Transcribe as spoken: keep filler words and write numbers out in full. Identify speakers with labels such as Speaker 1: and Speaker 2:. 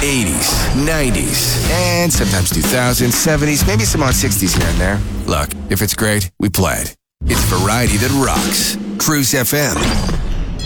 Speaker 1: eighties, nineties, and sometimes two thousands, seventies, maybe some odd sixties here and there. Look, if it's great, we play it. It's variety that rocks. Cruise F M.